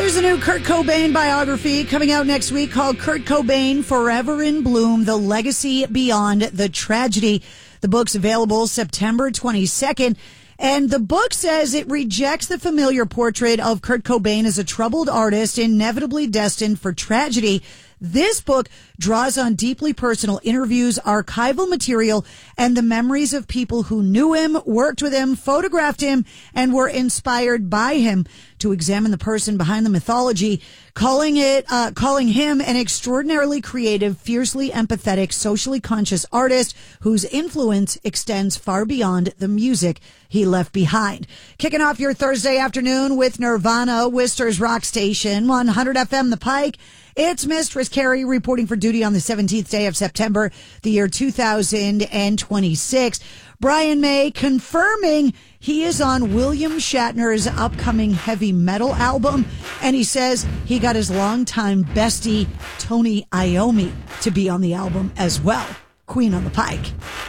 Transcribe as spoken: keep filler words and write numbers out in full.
There's a new Kurt Cobain biography coming out next week called Kurt Cobain, Forever in Bloom, The Legacy Beyond the Tragedy. The book's available September twenty-second. And the book says it rejects the familiar portrait of Kurt Cobain as a troubled artist inevitably destined for tragedy. This book draws on deeply personal interviews, archival material, and the memories of people who knew him, worked with him, photographed him, and were inspired by him to examine the person behind the mythology, calling it, uh, calling him an extraordinarily creative, fiercely empathetic, socially conscious artist whose influence extends far beyond the music he left behind. Kicking off your Thursday afternoon with Nirvana, Worcester's rock station, one hundred F M The Pike. It's Mistress Carrie reporting for duty on the seventeenth day of September, the year two thousand twenty-six. Brian May confirming he is on William Shatner's upcoming heavy metal album, and he says he got his longtime bestie, Tony Iommi, to be on the album as well. Queen on the Pike.